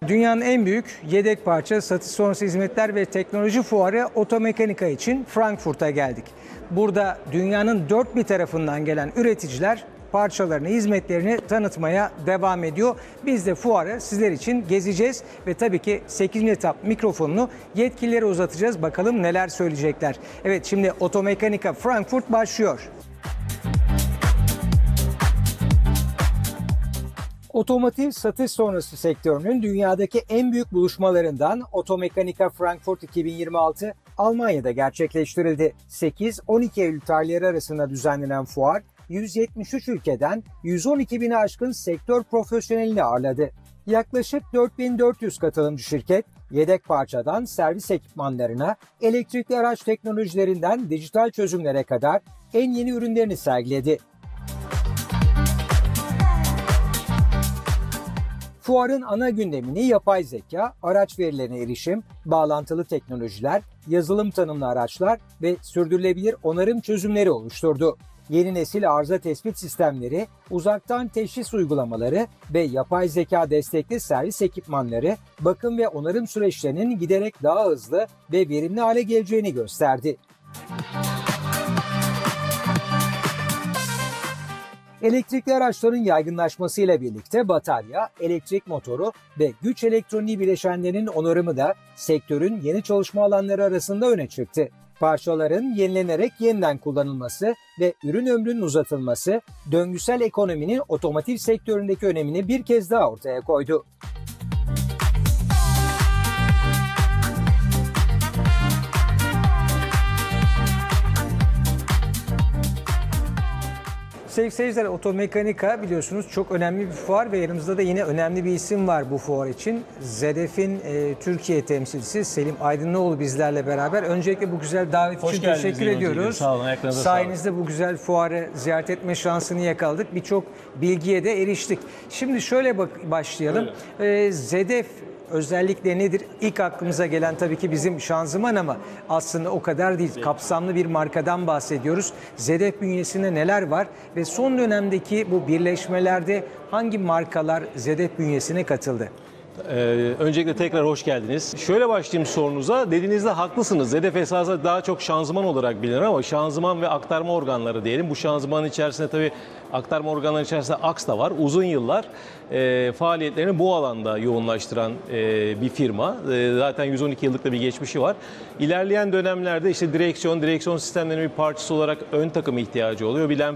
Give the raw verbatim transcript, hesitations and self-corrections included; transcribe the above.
Dünyanın en büyük yedek parça, satış sonrası hizmetler ve teknoloji fuarı Otomekanika için Frankfurt'a geldik. Burada dünyanın dört bir tarafından gelen üreticiler parçalarını, hizmetlerini tanıtmaya devam ediyor. Biz de fuarı sizler için gezeceğiz ve tabii ki sekizinci etap mikrofonunu yetkililere uzatacağız. Bakalım neler söyleyecekler. Evet, şimdi Otomekanika Frankfurt başlıyor. Otomotiv satış sonrası sektörünün dünyadaki en büyük buluşmalarından Otomekanika Frankfurt iki bin yirmi altı Almanya'da gerçekleştirildi. sekiz on iki Eylül tarihleri arasında düzenlenen fuar, yüz yetmiş üç ülkeden yüz on iki bini aşkın sektör profesyonelini ağırladı. Yaklaşık dört bin dört yüz katılımcı şirket, yedek parçadan servis ekipmanlarına, elektrikli araç teknolojilerinden dijital çözümlere kadar en yeni ürünlerini sergiledi. Fuarın ana gündemini yapay zeka, araç verilerine erişim, bağlantılı teknolojiler, yazılım tanımlı araçlar ve sürdürülebilir onarım çözümleri oluşturdu. Yeni nesil arıza tespit sistemleri, uzaktan teşhis uygulamaları ve yapay zeka destekli servis ekipmanları, bakım ve onarım süreçlerinin giderek daha hızlı ve verimli hale geleceğini gösterdi. Elektrikli araçların yaygınlaşmasıyla birlikte batarya, elektrik motoru ve güç elektroniği bileşenlerinin onarımı da sektörün yeni çalışma alanları arasında öne çıktı. Parçaların yenilenerek yeniden kullanılması ve ürün ömrünün uzatılması, döngüsel ekonominin otomotiv sektöründeki önemini bir kez daha ortaya koydu. Sevgili seyirciler, Otomekanika biliyorsunuz çok önemli bir fuar ve yanımızda da yine önemli bir isim var bu fuar için. ZEDEF'in e, Türkiye temsilcisi Selim Aydınlıoğlu bizlerle beraber. Öncelikle bu güzel davet Hoş için geldiniz, teşekkür ediyoruz. Sağ olun, ayaklarınıza Sayenizde bu güzel fuarı ziyaret etme şansını yakaladık. Birçok bilgiye de eriştik. Şimdi şöyle bak başlayalım. E, ZEDEF özellikle nedir? İlk aklımıza gelen tabii ki bizim şanzıman ama aslında o kadar değil. Kapsamlı bir markadan bahsediyoruz. ZEDEF bünyesinde neler var ve son dönemdeki bu birleşmelerde hangi markalar ZEDEF bünyesine katıldı? Ee, öncelikle tekrar hoş geldiniz. Şöyle başlayayım sorunuza. Dediğinizde haklısınız. ZEDEF esasında daha çok şanzıman olarak bilinir ama şanzıman ve aktarma organları diyelim. Bu şanzımanın içerisinde tabii aktarma organları içerisinde aks da var. Uzun yıllar e, faaliyetlerini bu alanda yoğunlaştıran e, bir firma. E, zaten yüz on iki yıllık da bir geçmişi var. İlerleyen dönemlerde işte direksiyon, direksiyon sistemlerinin bir parçası olarak ön takım ihtiyacı oluyor. Bilen